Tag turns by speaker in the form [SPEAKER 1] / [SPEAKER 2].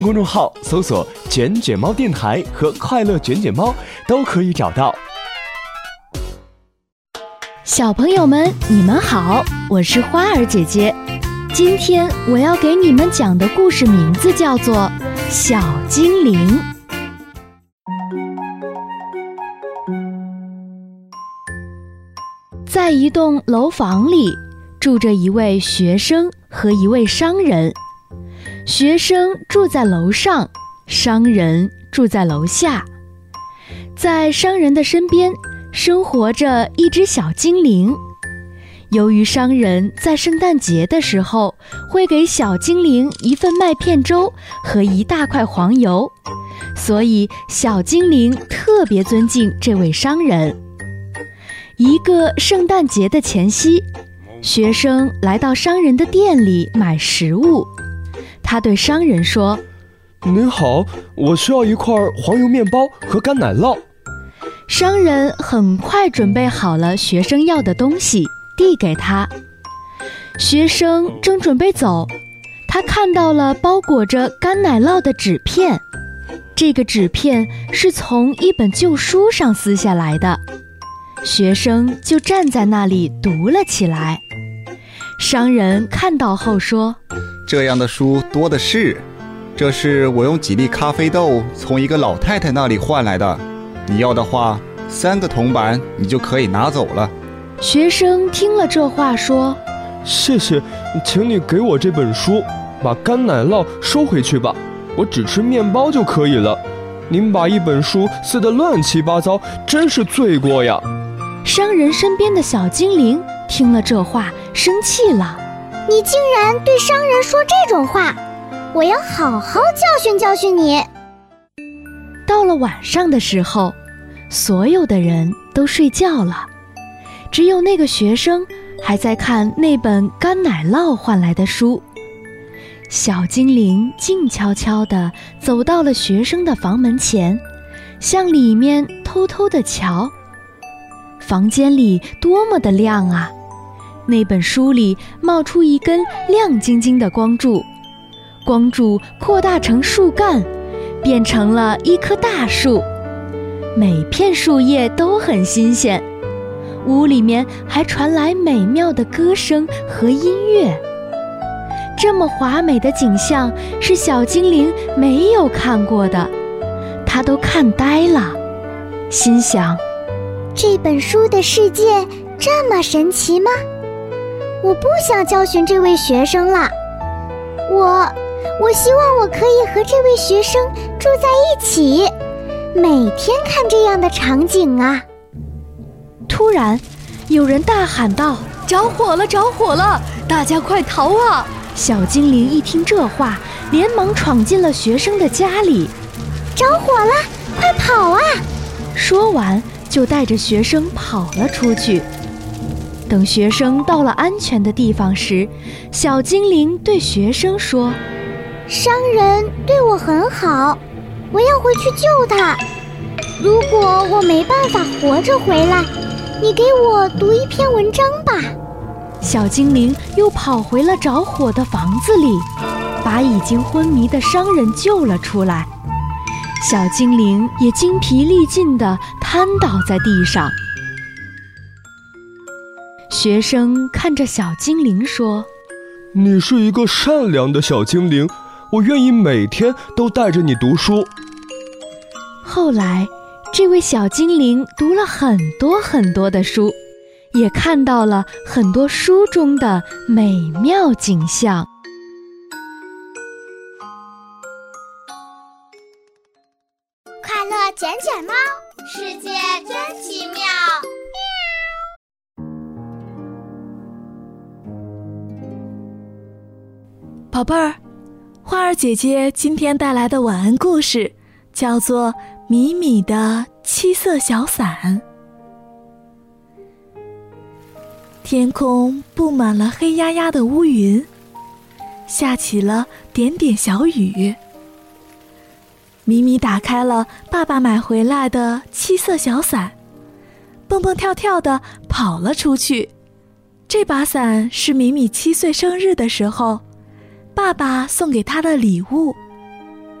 [SPEAKER 1] 公众号搜索卷卷猫电台和快乐卷卷猫都可以找到。
[SPEAKER 2] 小朋友们，你们好，我是花儿姐姐。今天我要给你们讲的故事名字叫做《小精灵》。在一栋楼房里，住着一位学生和一位商人。学生住在楼上，商人住在楼下。在商人的身边生活着一只小精灵。由于商人在圣诞节的时候会给小精灵一份麦片粥和一大块黄油，所以小精灵特别尊敬这位商人。一个圣诞节的前夕，学生来到商人的店里买食物。他对商人说：“
[SPEAKER 1] 您好，我需要一块黄油面包和干奶酪。”
[SPEAKER 2] 商人很快准备好了学生要的东西，递给他。学生正准备走，他看到了包裹着干奶酪的纸片。这个纸片是从一本旧书上撕下来的。学生就站在那里读了起来。商人看到后说：“
[SPEAKER 3] 这样的书多的是，这是我用几粒咖啡豆从一个老太太那里换来的。你要的话，3个铜板你就可以拿走了。”
[SPEAKER 2] 学生听了这话说：“
[SPEAKER 1] 谢谢，请你给我这本书，把干奶酪收回去吧，我只吃面包就可以了。您把一本书撕得乱七八糟，真是罪过呀！”
[SPEAKER 2] 商人身边的小精灵听了这话，生气了：“
[SPEAKER 4] 你竟然对商人说这种话，我要好好教训教训你。”
[SPEAKER 2] 到了晚上的时候，所有的人都睡觉了，只有那个学生还在看那本干奶酪换来的书。小精灵静悄悄地走到了学生的房门前，向里面偷偷地瞧。房间里多么的亮啊！那本书里冒出一根亮晶晶的光柱，光柱扩大成树干，变成了一棵大树。每片树叶都很新鲜，屋里面还传来美妙的歌声和音乐。这么华美的景象是小精灵没有看过的，他都看呆了，心想：
[SPEAKER 4] 这本书的世界这么神奇吗？我不想教训这位学生了，我希望我可以和这位学生住在一起，每天看这样的场景啊！
[SPEAKER 2] 突然，有人大喊道：“着火了，着火了！大家快逃啊！”小精灵一听这话，连忙闯进了学生的家里。
[SPEAKER 4] “着火了，快跑啊！”
[SPEAKER 2] 说完就带着学生跑了出去。等学生到了安全的地方时，小精灵对学生说：“
[SPEAKER 4] 商人对我很好，我要回去救他。如果我没办法活着回来，你给我读一篇文章吧。”
[SPEAKER 2] 小精灵又跑回了着火的房子里，把已经昏迷的商人救了出来。小精灵也精疲力尽地瘫倒在地上。学生看着小精灵说：“
[SPEAKER 1] 你是一个善良的小精灵，我愿意每天都带着你读书。”
[SPEAKER 2] 后来，这位小精灵读了很多很多的书，也看到了很多书中的美妙景象。
[SPEAKER 4] 快乐卷卷猫，世界真奇妙。
[SPEAKER 5] 宝贝儿，花儿姐姐今天带来的晚安故事叫做《米米的七色小伞》。天空布满了黑压压的乌云，下起了点点小雨。米米打开了爸爸买回来的七色小伞，蹦蹦跳跳地跑了出去。这把伞是米米7岁生日的时候，爸爸送给他的礼物。